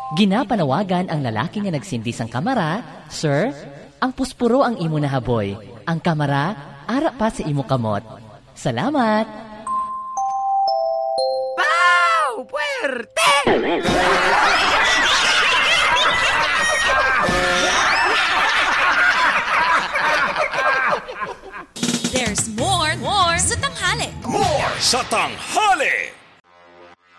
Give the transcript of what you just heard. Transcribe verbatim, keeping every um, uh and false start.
Ginapanawagan ang lalaki nga nagsindi sang kamara, Sir, ang puspuro ang imo nahaboy. Ang kamara, ara pa sa imo kamot. Salamat! Pow! Puerte! There's more, more sa tanghali. More sa tanghali!